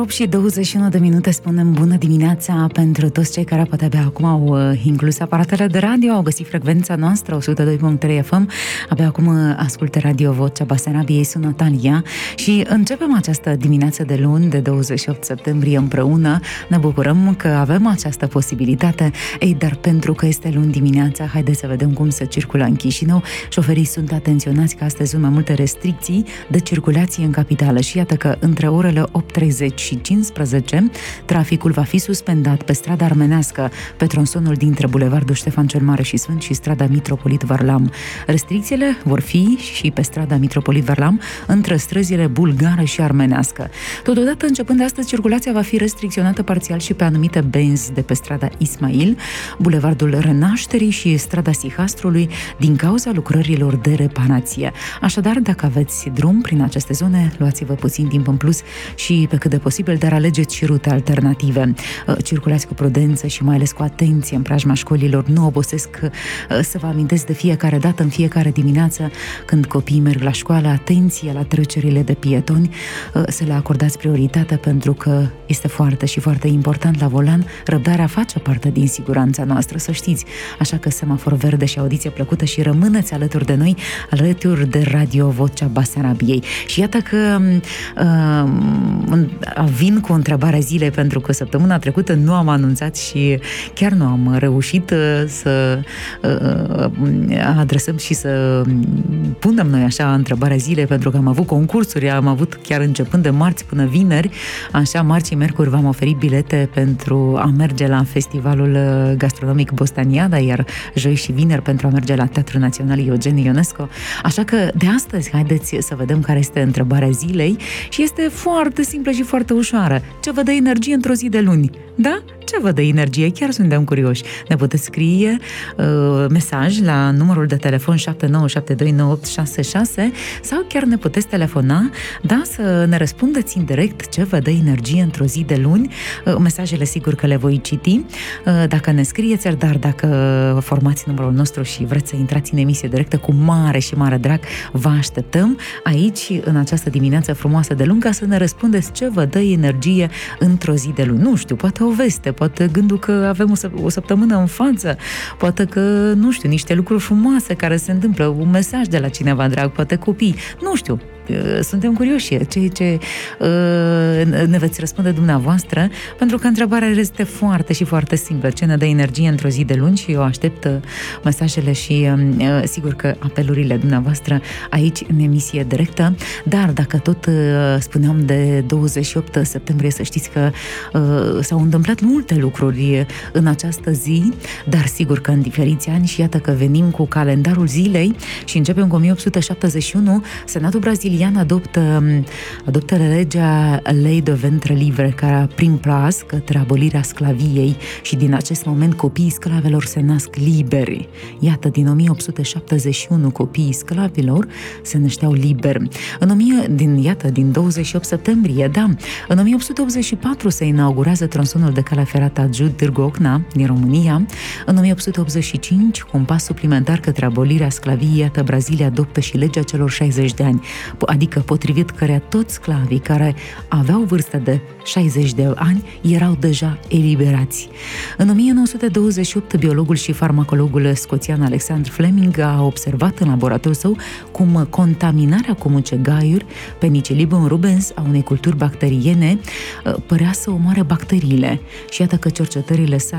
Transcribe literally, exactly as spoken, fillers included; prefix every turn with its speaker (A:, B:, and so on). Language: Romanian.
A: opt și douăzeci și unu de minute, spunem bună dimineața pentru toți cei care poate abia acum au inclus aparatele de radio, au găsit frecvența noastră o sută doi punct trei F M, abia acum ascultă Radio Vocea Basarabiei, sunt Natalia și începem această dimineață de luni, de douăzeci și opt septembrie împreună. Ne bucurăm că avem această posibilitate. Ei, dar pentru că este luni dimineața, haideți să vedem cum se circulă în Chișinău. Șoferii sunt atenționați că astăzi sunt mai multe restricții de circulație în capitală și iată că între orele opt treizeci și cincisprezece traficul va fi suspendat pe strada Armenească, pe tronsonul dintre Bulevardul Ștefan cel Mare și Sfânt și strada Mitropolit Varlam. Restricțiile vor fi și pe strada Mitropolit Varlam între străzile Bulgară și Armenească. Totodată, începând de astăzi, circulația va fi restricționată parțial și pe anumite benzi de pe strada Ismail, Bulevardul Renașterii și strada Sihastrului din cauza lucrărilor de reparație. Așadar, dacă aveți drum prin aceste zone, luați-vă puțin timp în plus și pe cât de posibil, dar alegeți și rute alternative. Circulați cu prudență și mai ales cu atenție în preajma școlilor. Nu obosesc să vă amintesc de fiecare dată, în fiecare dimineață, când copiii merg la școală, atenție la trecerile de pietoni, să le acordați prioritate, pentru că este foarte și foarte important la volan. Răbdarea face parte din siguranța noastră, să știți. Așa că semafor verde și audiție plăcută și rămâneți alături de noi, alături de Radio Vocea Basarabiei. Și iată că uh, vin cu întrebarea zilei, pentru că săptămâna trecută nu am anunțat și chiar nu am reușit să uh, adresăm și să punem noi așa întrebarea zilei, pentru că am avut concursuri, am avut chiar începând de marți până vineri, așa marți și miercuri v-am oferit bilete pentru a merge la festivalul gastronomic Bostaniada, iar joi și vineri pentru a merge la Teatrul Național Eugen Ionesco. Așa că de astăzi haideți să vedem care este întrebarea zilei și este foarte simplă și foarte ușoară. Ce vă dă energie într-o zi de luni? Da? Ce vă dă energie? Chiar suntem curioși. Ne puteți scrie uh, mesaj la numărul de telefon șapte nouă șapte doi nouă opt șase șase sau chiar ne puteți telefona, da, să ne răspundeți în direct ce vă dă energie într-o zi de luni. Uh, mesajele sigur că le voi citi uh, dacă ne scrieți, dar dacă formați numărul nostru și vreți să intrați în emisie directă, cu mare și mare drag vă așteptăm aici în această dimineață frumoasă de luni ca să ne răspundeți ce vă dă energie într-o zi de luni. Nu știu, poate o veste, poate gândul că avem o, o săptămână în față, poate că, nu știu, niște lucruri frumoase care se întâmplă, un mesaj de la cineva drag, poate copii, nu știu. Suntem curioși ce, ce uh, ne veți răspunde dumneavoastră, pentru că întrebarea este foarte și foarte simplă. Ce ne dă energie într-o zi de luni? Și eu aștept uh, mesajele și uh, sigur că apelurile dumneavoastră aici în emisie directă. Dar dacă tot uh, spuneam de douăzeci și opt septembrie, să știți că uh, s-au întâmplat multe lucruri în această zi, dar sigur că în diferiți ani, și iată că venim cu calendarul zilei și începem cu o mie opt sute șaptezeci și unu. Senatul brazilian adoptă, adoptă legea Lei de Ventre Livre, care prin plas către abolirea sclaviei și din acest moment copiii sclavelor se nasc liberi. Iată, din o mie opt sute șaptezeci și unu copiii sclavilor se nășteau liberi. În o mie, din, iată, din douăzeci și opt septembrie, da, în o mie opt sute optzeci și patru se inaugurează tronsonul de cale ferată adjunct Târgu Ocna din România. În o mie opt sute optzeci și cinci, cu un pas suplimentar către abolirea sclaviei, iată, Brazilia adoptă și legea celor șaizeci de ani, adică potrivit căreia toți sclavii care aveau vârstă de șaizeci de ani erau deja eliberați. În o mie nouă sute douăzeci și opt, biologul și farmacologul scoțian Alexander Fleming a observat în laboratorul său cum contaminarea cu mucegaiuri, Penicillium rubens, a unei culturi bacteriene părea să omoare bacteriile. Și iată că cercetările sale